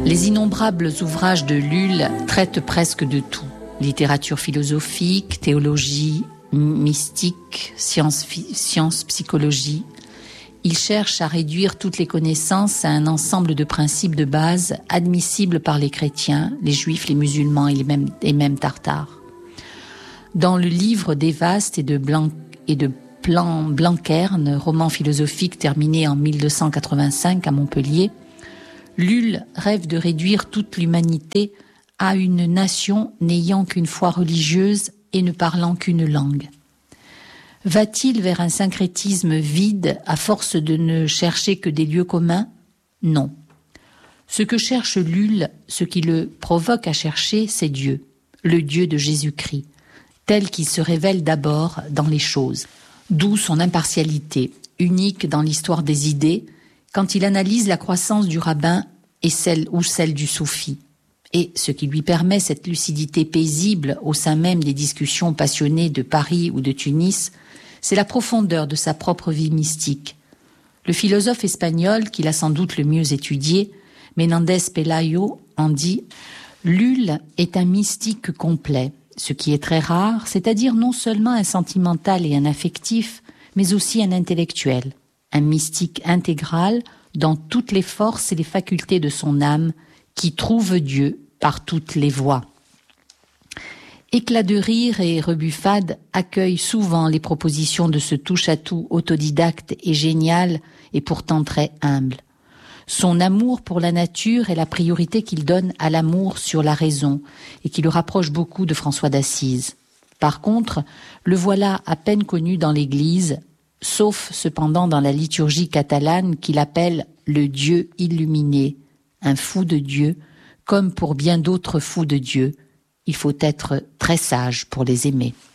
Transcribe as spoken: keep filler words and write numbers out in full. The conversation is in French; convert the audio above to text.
Les innombrables ouvrages de Lulle traitent presque de tout. Littérature philosophique, théologie, mystique, science, science, psychologie. Il cherche à réduire toutes les connaissances à un ensemble de principes de base admissibles par les chrétiens, les juifs, les musulmans et, les mêmes, et même tartares. Dans le livre d'Evast et de, Blanc, et de Plan, Blanquerne, roman philosophique terminé en mille deux cent quatre-vingt-cinq à Montpellier, Lulle rêve de réduire toute l'humanité à une nation n'ayant qu'une foi religieuse et ne parlant qu'une langue. Va-t-il vers un syncrétisme vide à force de ne chercher que des lieux communs ? Non. Ce que cherche Lulle, ce qui le provoque à chercher, c'est Dieu, le Dieu de Jésus-Christ, tel qu'il se révèle d'abord dans les choses. D'où son impartialité, unique dans l'histoire des idées, quand il analyse la croissance du rabbin et celle ou celle du soufi. Et ce qui lui permet cette lucidité paisible au sein même des discussions passionnées de Paris ou de Tunis, c'est la profondeur de sa propre vie mystique. Le philosophe espagnol, qu'il a sans doute le mieux étudié, Menéndez Pelayo, en dit « Lulle est un mystique complet, ce qui est très rare, c'est-à-dire non seulement un sentimental et un affectif, mais aussi un intellectuel, un mystique intégral dans toutes les forces et les facultés de son âme, qui trouve Dieu par toutes les voies. » Éclat de rire et rebuffade accueillent souvent les propositions de ce touche-à-tout autodidacte et génial et pourtant très humble. Son amour pour la nature est la priorité qu'il donne à l'amour sur la raison et qui le rapproche beaucoup de François d'Assise. Par contre, le voilà à peine connu dans l'Église, sauf cependant dans la liturgie catalane qu'il appelle le Dieu illuminé, un fou de Dieu, comme pour bien d'autres fous de Dieu. Il faut être très sage pour les aimer.